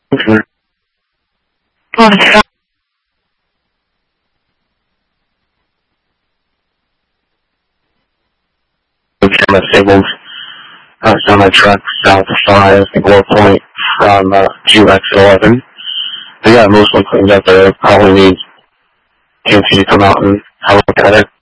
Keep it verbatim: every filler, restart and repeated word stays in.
Camera signals uh, semi truck south of five, Glow Point from uh, Q X eleven. They got mostly cleaned up there. Probably need T N C to come out and have a look at it.